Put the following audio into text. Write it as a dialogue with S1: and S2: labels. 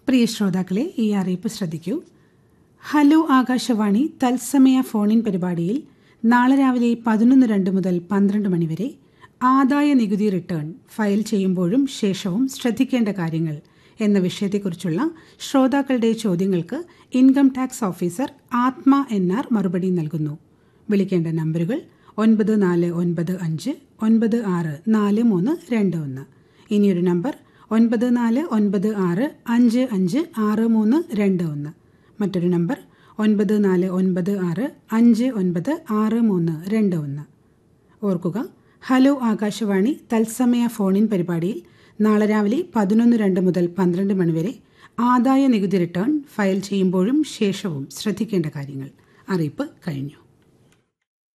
S1: പ്രിയ ശ്രോതാക്കളെ, ഈ അറിയിപ്പ് ശ്രദ്ധിക്കൂ. ഹലോ ആകാശവാണി തത്സമയ ഫോണിൻ പരിപാടിയിൽ നാളെ രാവിലെ 11:02 മുതൽ 12 മണിവരെ ആദായ നികുതി റിട്ടേൺ ഫയൽ ചെയ്യുമ്പോഴും ശേഷവും ശ്രദ്ധിക്കേണ്ട കാര്യങ്ങൾ എന്ന വിഷയത്തെക്കുറിച്ചുള്ള ശ്രോതാക്കളുടെ ചോദ്യങ്ങൾക്ക് ഇൻകം ടാക്സ് ഓഫീസർ ആത്മ NR മറുപടി നൽകുന്നു. വിളിക്കേണ്ട നമ്പറുകൾ 9495964321. ഇനിയൊരു നമ്പർ 9496556321. മറ്റൊരു നമ്പർ 9496596321. ഓർക്കുക, ഹലോ ആകാശവാണി തത്സമയ ഫോണിൻ പരിപാടിയിൽ നാളെ രാവിലെ 11:02 മുതൽ 12 മണിവരെ ആദായ നികുതി റിട്ടേൺ ഫയൽ ചെയ്യുമ്പോഴും ശേഷവും ശ്രദ്ധിക്കേണ്ട കാര്യങ്ങൾ. അറിയിപ്പ് കഴിഞ്ഞു.